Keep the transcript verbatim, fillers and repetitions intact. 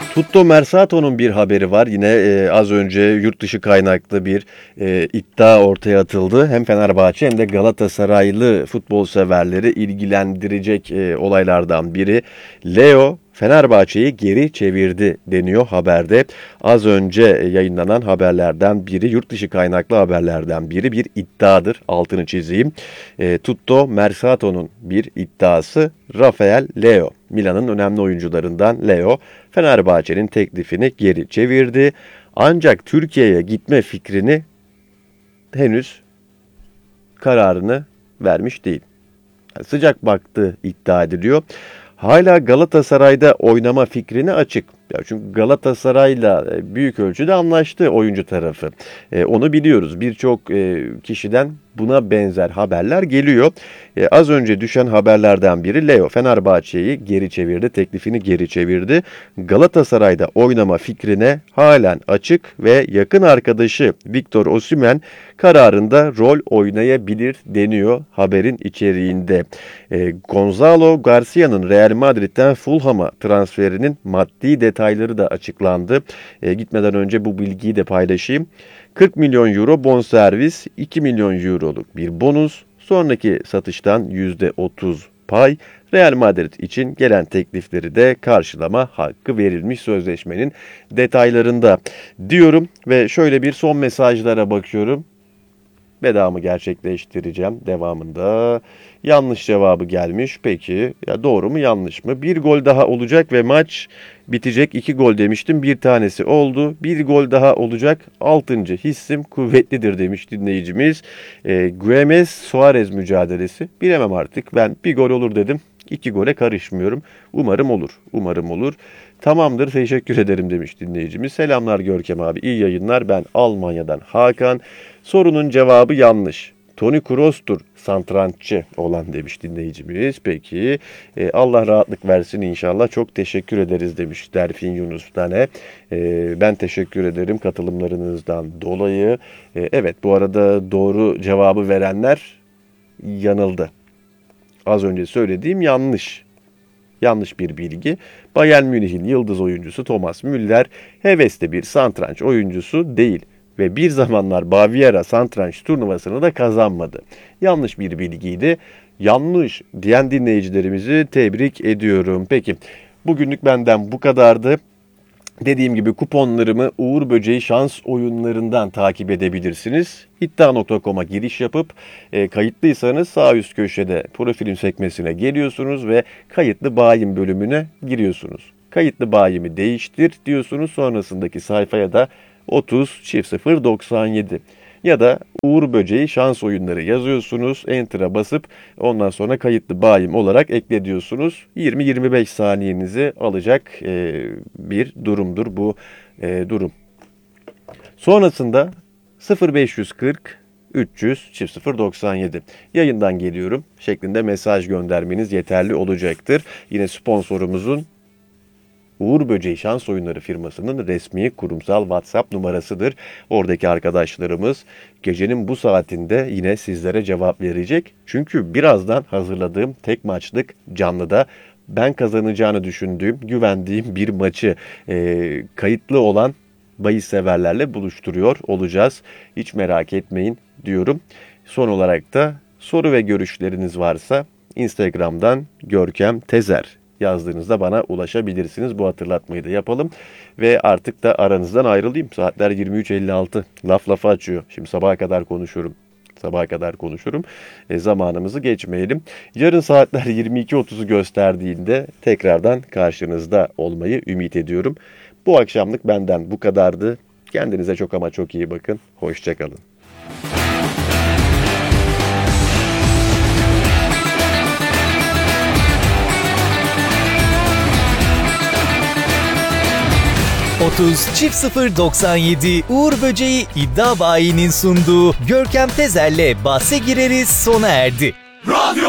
Tutto Mercato'nun bir haberi var. Yine e, az önce yurt dışı kaynaklı bir e, iddia ortaya atıldı. Hem Fenerbahçe hem de Galatasaraylı futbol severleri ilgilendirecek e, olaylardan biri. Leo Fenerbahçe'yi geri çevirdi deniyor haberde. Az önce yayınlanan haberlerden biri, yurt dışı kaynaklı haberlerden biri bir iddiadır. Altını çizeyim. E, Tutto Mercato'nun bir iddiası. Rafael Leo, Milan'ın önemli oyuncularından Leo, Fenerbahçe'nin teklifini geri çevirdi. Ancak Türkiye'ye gitme fikrini henüz kararını vermiş değil. Yani sıcak baktığı iddia ediliyor. Hala Galatasaray'da oynama fikrini açık. Ya çünkü Galatasaray'la büyük ölçüde anlaştı oyuncu tarafı. E, onu biliyoruz. Birçok e, kişiden buna benzer haberler geliyor. E, az önce düşen haberlerden biri Leo Fenerbahçe'yi geri çevirdi, teklifini geri çevirdi. Galatasaray'da oynama fikrine halen açık ve yakın arkadaşı Victor Osimhen kararında rol oynayabilir deniyor haberin içeriğinde. E, Gonzalo Garcia'nın Real Madrid'den Fulham'a transferinin maddi detayları da açıklandı. E, gitmeden önce bu bilgiyi de paylaşayım. kırk milyon euro bonservis, iki milyon euroluk bir bonus, sonraki satıştan yüzde otuz pay, Real Madrid için gelen teklifleri de karşılama hakkı verilmiş sözleşmenin detaylarında diyorum ve şöyle bir son mesajlara bakıyorum. Vedamı gerçekleştireceğim devamında. Yanlış cevabı gelmiş. Peki ya doğru mu yanlış mı? Bir gol daha olacak ve maç bitecek. İki gol demiştim. Bir tanesi oldu. Bir gol daha olacak. Altıncı hissim kuvvetlidir demiş dinleyicimiz. E, Güemes Suarez mücadelesi. Bilemem artık. Ben bir gol olur dedim. İki gole karışmıyorum. Umarım olur. Umarım olur. Tamamdır, teşekkür ederim demiş dinleyicimiz. Selamlar Görkem abi, iyi yayınlar. Ben Almanya'dan Hakan. Sorunun cevabı yanlış. Toni Kroos'tur santranççı olan demiş dinleyicimiz. Peki e, Allah rahatlık versin inşallah. Çok teşekkür ederiz demiş Derfin Yunus Tane. E, ben teşekkür ederim katılımlarınızdan dolayı. E, evet, bu arada doğru cevabı verenler yanıldı. Az önce söylediğim yanlış. Yanlış bir bilgi. Bayern Münih'in yıldız oyuncusu Thomas Müller hevesli bir satranç oyuncusu değil ve bir zamanlar Baviera satranç turnuvasını da kazanmadı. Yanlış bir bilgiydi. Yanlış diyen dinleyicilerimizi tebrik ediyorum. Peki bugünlük benden bu kadardı. Dediğim gibi kuponlarımı Uğur Böceği şans oyunlarından takip edebilirsiniz. iddia nokta com'a giriş yapıp e, kayıtlıysanız sağ üst köşede profilin sekmesine geliyorsunuz ve kayıtlı bayim bölümüne giriyorsunuz. Kayıtlı bayimi değiştir diyorsunuz. Sonrasındaki sayfaya da otuz çift sıfır doksan yedi ya da Uğur Böceği şans oyunları yazıyorsunuz. Enter'a basıp ondan sonra kayıtlı bayim olarak eklediyorsunuz. yirmi yirmi beş saniyenizi alacak e, bir durumdur bu e, durum. Sonrasında sıfır beş yüz kırk üç yüz çift sıfır doksan yedi yayından geliyorum şeklinde mesaj göndermeniz yeterli olacaktır. Yine sponsorumuzun Uğur Böceği Şans Oyunları firmasının resmi kurumsal WhatsApp numarasıdır. Oradaki arkadaşlarımız gecenin bu saatinde yine sizlere cevap verecek. Çünkü birazdan hazırladığım tek maçlık canlıda ben kazanacağını düşündüğüm, güvendiğim bir maçı e, kayıtlı olan bahis severlerle buluşturuyor olacağız. Hiç merak etmeyin diyorum. Son olarak da soru ve görüşleriniz varsa Instagram'dan Görkem Tezer yazdığınızda bana ulaşabilirsiniz. Bu hatırlatmayı da yapalım. Ve artık da aranızdan ayrılayım. Saatler yirmi üç elli altı. Laf lafa açıyor. Şimdi sabaha kadar konuşurum. Sabaha kadar konuşurum. E, zamanımızı geçmeyelim. Yarın saatler yirmi iki otuzu gösterdiğinde tekrardan karşınızda olmayı ümit ediyorum. Bu akşamlık benden bu kadardı. Kendinize çok ama çok iyi bakın. Hoşça kalın. otuz çift sıfır doksan yedi Uğur Böceği iddia bayinin sunduğu Görkem Tezer'le bahse gireriz sona erdi. Radyo